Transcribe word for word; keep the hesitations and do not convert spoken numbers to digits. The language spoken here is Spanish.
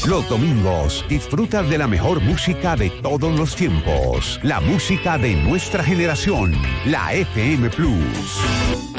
Los domingos disfruta de la mejor música de todos los tiempos. La música de nuestra generación. La F M Plus.